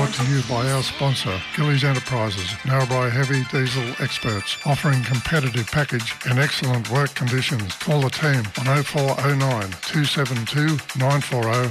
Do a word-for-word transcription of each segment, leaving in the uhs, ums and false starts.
brought to you by our sponsor, Gillies Enterprises, Narrabri heavy diesel experts, offering competitive package and excellent work conditions. Call the team on oh four oh nine, two seven two, nine four oh.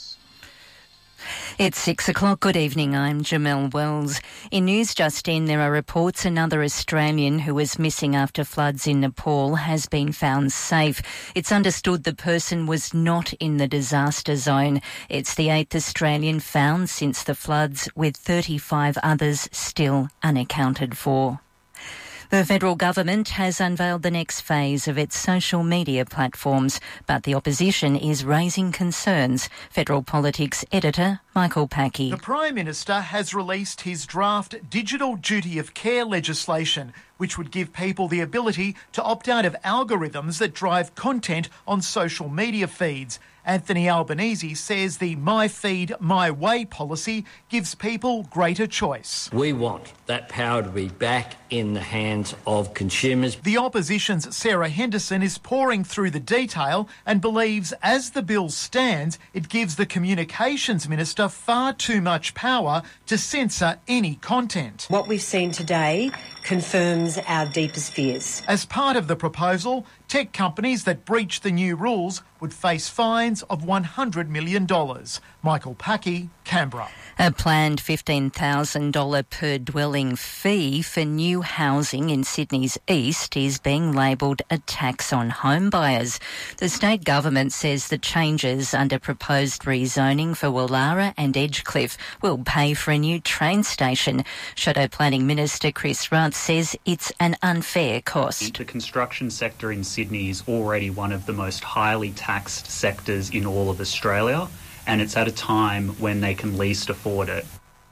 It's six o'clock. Good evening. I'm Jamelle Wells. In News Just In, there are reports another Australian who was missing after floods in Nepal has been found safe. It's understood the person was not in the disaster zone. It's the eighth Australian found since the floods, with thirty-five others still unaccounted for. The federal government has unveiled the next phase of its social media platforms, but the opposition is raising concerns. Federal Politics editor Michael Packy. The Prime Minister has released his draft Digital Duty of Care legislation, which would give people the ability to opt out of algorithms that drive content on social media feeds. Anthony Albanese says the My Feed, My Way policy gives people greater choice. We want that power to be back in the hands of consumers. The opposition's Sarah Henderson is pouring through the detail and believes as the bill stands, it gives the Communications Minister far too much power to censor any content. What we've seen today confirms our deepest fears. As part of the proposal, tech companies that breach the new rules would face fines of one hundred million dollars. Michael Packy, Canberra. A planned fifteen thousand dollars per dwelling fee for new housing in Sydney's east is being labelled a tax on home buyers. The state government says the changes under proposed rezoning for Wallara and Edgecliff will pay for a new train station. Shadow Planning Minister Chris Rudd says it's an unfair cost. The construction sector in Sydney is already one of the most highly taxed sectors in all of Australia, and it's at a time when they can least afford it.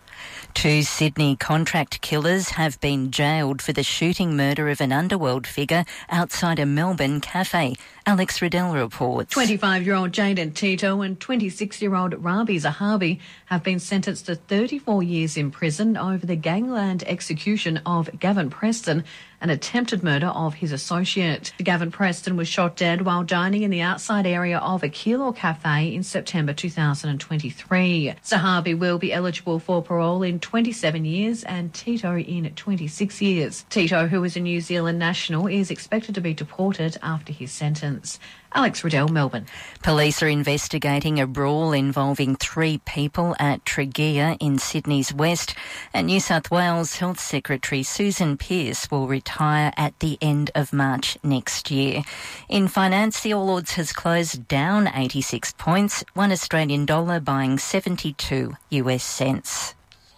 Two Sydney contract killers have been jailed for the shooting murder of an underworld figure outside a Melbourne cafe. Alex Riddell reports. twenty-five-year-old Jaden Tito and twenty-six-year-old Rabi Zahabi have been sentenced to thirty-four years in prison over the gangland execution of Gavin Preston, an attempted murder of his associate. Gavin Preston was shot dead while dining in the outside area of a Kilo cafe in September two thousand twenty-three. Zahabi will be eligible for parole in twenty-seven years and Tito in twenty-six years. Tito, who is a New Zealand national, is expected to be deported after his sentence. Alex Riddell, Melbourne. Police are investigating a brawl involving three people at Tregear in Sydney's west, and New South Wales Health Secretary Susan Pearce will retire at the end of March next year. In finance, the All Ords has closed down eighty-six points, one Australian dollar buying seventy-two US cents.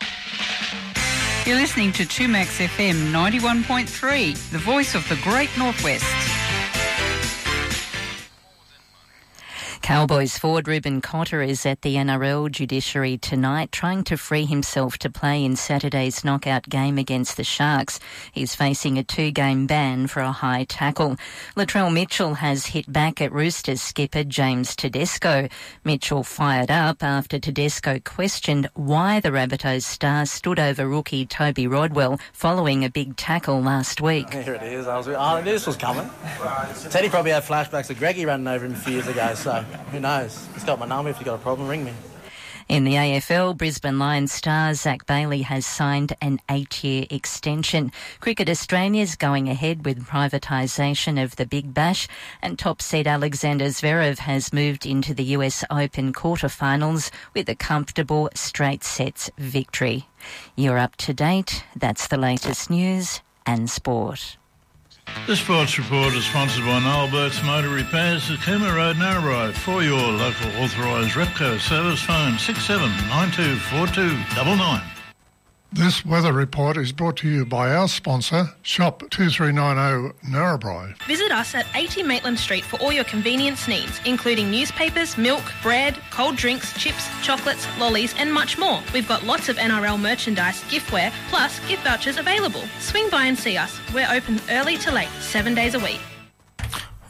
You're listening to two Max F M ninety-one point three, the voice of the Great Northwest. Cowboys forward Ruben Cotter is at the N R L judiciary tonight, trying to free himself to play in Saturday's knockout game against the Sharks. He's facing a two-game ban for a high tackle. Latrell Mitchell has hit back at Roosters skipper James Tedesco. Mitchell fired up after Tedesco questioned why the Rabbitohs star stood over rookie Toby Rodwell following a big tackle last week. Here it is. I was, I knew this was coming. Teddy probably had flashbacks of Greggy running over him a few years ago, so who knows? He's got my number. If you've got a problem, ring me. In the A F L, Brisbane Lions star Zach Bailey has signed an eight-year extension. Cricket Australia's going ahead with privatisation of the Big Bash, and top seed Alexander Zverev has moved into the U S Open quarterfinals with a comfortable straight sets victory. You're up to date. That's the latest news and sport. The Sports Report is sponsored by Noel Burt's Motor Repairs at Cooma Road, Narrabri. For your local authorised Repco service, phone six seven nine two four two nine nine. This weather report is brought to you by our sponsor, Shop two three nine zero Narrabri. Visit us at eighty Maitland Street for all your convenience needs, including newspapers, milk, bread, cold drinks, chips, chocolates, lollies and much more. We've got lots of N R L merchandise, giftware, plus gift vouchers available. Swing by and see us. We're open early to late, seven days a week.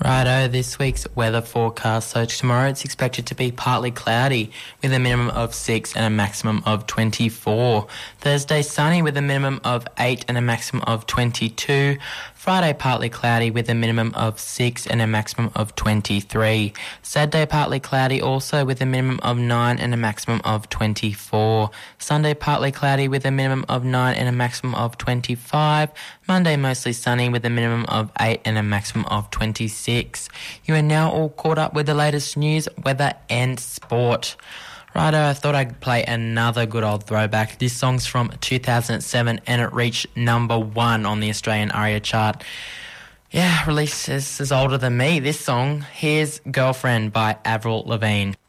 Righto, this week's weather forecast. So tomorrow it's expected to be partly cloudy with a minimum of six and a maximum of twenty-four. Thursday sunny with a minimum of eight and a maximum of twenty-two. Friday partly cloudy with a minimum of six and a maximum of twenty-three. Saturday partly cloudy also with a minimum of nine and a maximum of twenty-four. Sunday partly cloudy with a minimum of nine and a maximum of twenty-five. Monday mostly sunny with a minimum of eight and a maximum of twenty-six. You are now all caught up with the latest news, weather and sport. Righto, I thought I'd play another good old throwback. This song's from two thousand seven and it reached number one on the Australian ARIA chart. Yeah, released as, as older than me. This song, here's Girlfriend by Avril Lavigne.